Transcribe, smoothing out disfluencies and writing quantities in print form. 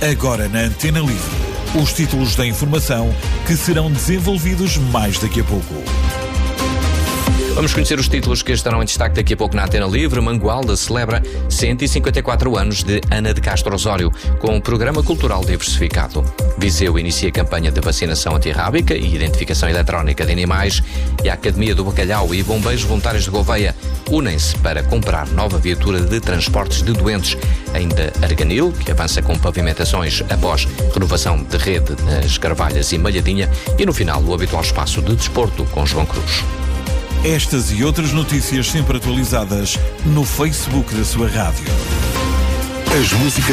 Agora na Antena Livre, os títulos da informação que serão desenvolvidos mais daqui a pouco. Vamos conhecer os títulos que estarão em destaque daqui a pouco na Antena Livre. Mangualde celebra 154 anos de Ana de Castro Osório, com um programa cultural diversificado. Viseu inicia a campanha de vacinação antirrábica e identificação eletrónica de animais. E a Academia do Bacalhau e Bombeiros Voluntários de Gouveia unem-se para comprar nova viatura de transportes de doentes. Ainda Arganil, que avança com pavimentações após renovação de rede nas Carvalhas e Malhadinha. E no final, o habitual espaço de desporto com João Cruz. Estas e outras notícias sempre atualizadas no Facebook da sua rádio. As músicas